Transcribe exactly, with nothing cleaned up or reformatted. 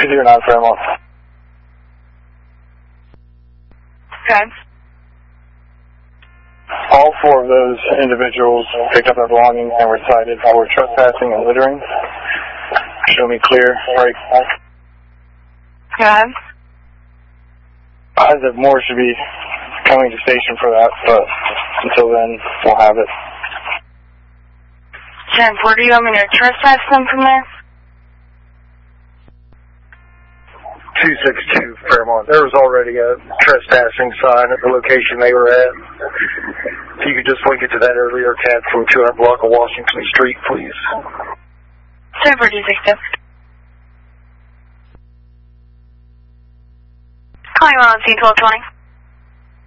two zero nine Fairmont. Okay. All four of those individuals picked up their belongings and were cited for trespassing and littering. Show me clear. Right. Okay. Isaac Moore should be coming to station for that, but until then, we'll have it. ten four, do you want me to trespass them from there? two six two Fairmont. There was already a trespassing sign at the location they were at. If you could just link it to that earlier cat from two hundred block of Washington Street, please. ten four, two six two. Calling on C twelve twenty.